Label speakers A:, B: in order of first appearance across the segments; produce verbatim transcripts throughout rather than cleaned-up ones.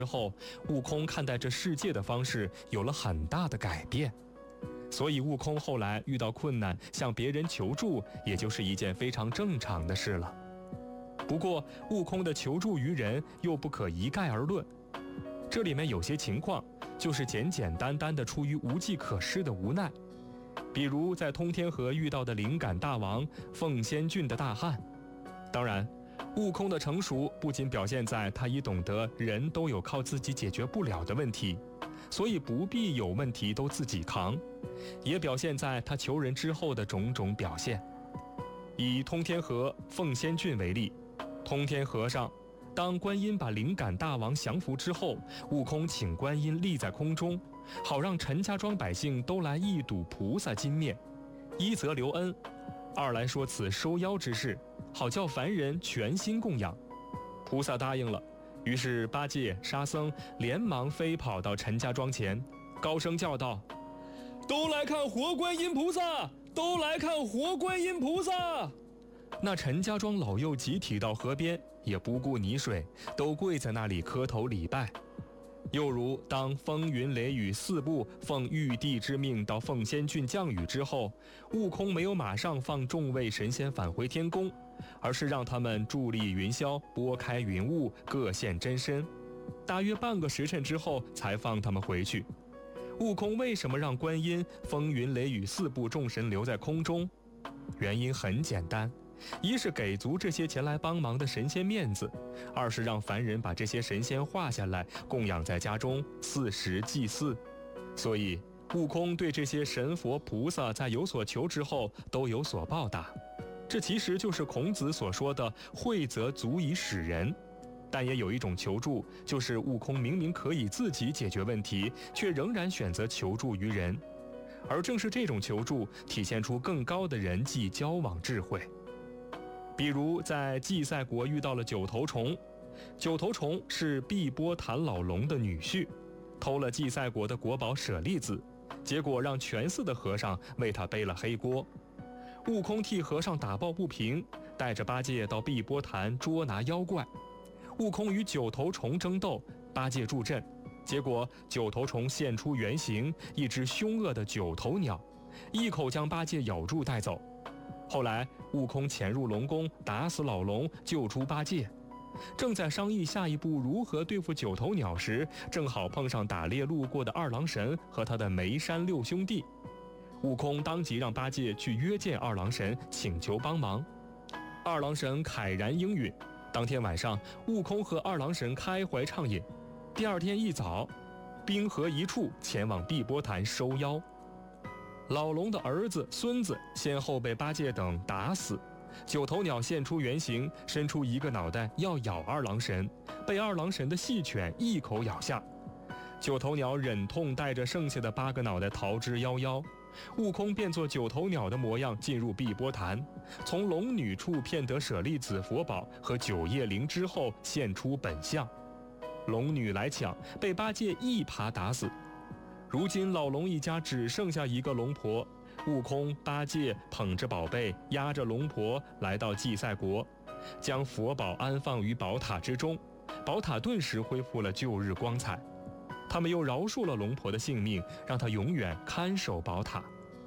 A: 之后，悟空看待这世界的方式有了很大的改变。所以悟空后来遇到困难向别人求助，也就是一件非常正常的事了。不过悟空的求助于人又不可一概而论，这里面有些情况就是简简单单的出于无计可施的无奈，比如在通天河遇到的灵感大王凤仙郡的大旱。当然悟空的成熟不仅表现在他已懂得人都有靠自己解决不了的问题，所以不必有问题都自己扛，也表现在他求人之后的种种表现。以通天河凤仙郡为例，通天河上，当观音把灵感大王降服之后，悟空请观音立在空中，好让陈家庄百姓都来一睹菩萨金面，一则留恩，二来说此收妖之事，好叫凡人全心供养。菩萨答应了，于是八戒、沙僧连忙飞跑到陈家庄前，高声叫道：都来看活观音菩萨，都来看活观音菩萨。那陈家庄老幼集体到河边，也不顾泥水，都跪在那里磕头礼拜。又如当风云雷雨四部奉玉帝之命到凤仙郡降雨之后，悟空没有马上放众位神仙返回天宫，而是让他们伫立云霄，拨开云雾，各现真身，大约半个时辰之后才放他们回去。悟空为什么让观音、风云雷雨四部众神留在空中？原因很简单，一是给足这些前来帮忙的神仙面子，二是让凡人把这些神仙画下来供养在家中，四时祭祀。所以悟空对这些神佛菩萨在有所求之后都有所报答，这其实就是孔子所说的惠则足以使人。但也有一种求助，就是悟空明明可以自己解决问题，却仍然选择求助于人，而正是这种求助体现出更高的人际交往智慧。比如在祭赛国遇到了九头虫，九头虫是碧波谭老龙的女婿，偷了祭赛国的国宝舍利子，结果让全寺的和尚为他背了黑锅。悟空替和尚打抱不平，带着八戒到碧波谭捉拿妖怪。悟空与九头虫争斗，八戒助阵，结果九头虫现出原形，一只凶恶的九头鸟，一口将八戒咬住带走。后来悟空潜入龙宫，打死老龙，救出八戒。正在商议下一步如何对付九头鸟时，正好碰上打猎路过的二郎神和他的眉山六兄弟。悟空当即让八戒去约见二郎神，请求帮忙。二郎神慨然应允。当天晚上，悟空和二郎神开怀畅饮。第二天一早，兵合一处，前往碧波潭收妖。老龙的儿子、孙子先后被八戒等打死，九头鸟现出原形，伸出一个脑袋要咬二郎神，被二郎神的细犬一口咬下。九头鸟忍痛带着剩下的八个脑袋逃之夭夭。悟空变作九头鸟的模样进入碧波潭，从龙女处骗得舍利子佛宝和九叶灵之后现出本相。龙女来抢，被八戒一耙打死。如今老龙一家只剩下一个龙婆，悟空、八戒捧着宝贝，押着龙婆来到祭赛国，将佛宝安放于宝塔之中，宝塔顿时恢复了旧日光彩。他们又饶恕了龙婆的性命，让她永远看守宝塔。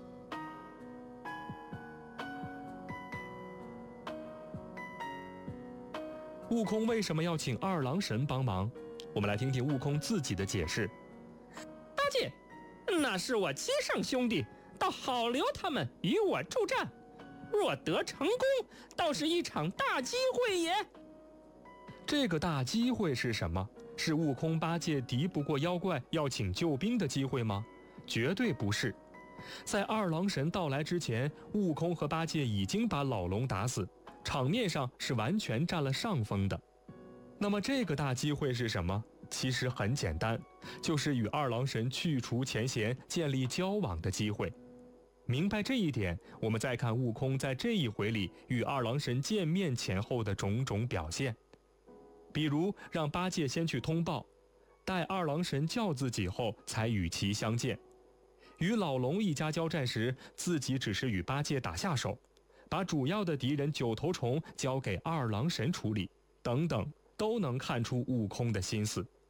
A: 悟空为什么要请二郎神帮忙？我们来听听悟空自己的解释。
B: 八戒，那是我七圣兄弟，倒好留他们与我助战，若得成功，倒是一场大机会也。
A: 这个大机会是什么？是悟空八戒敌不过妖怪，要请救兵的机会吗？绝对不是。在二郎神到来之前，悟空和八戒已经把老龙打死，场面上是完全占了上风的。那么这个大机会是什么？其实很简单，就是与二郎神去除前嫌，建立交往的机会。明白这一点，我们再看悟空在这一回里与二郎神见面前后的种种表现。比如让八戒先去通报，待二郎神叫自己后才与其相见。与老龙一家交战时，自己只是与八戒打下手，把主要的敌人九头虫交给二郎神处理，等等，都能看出悟空的心思。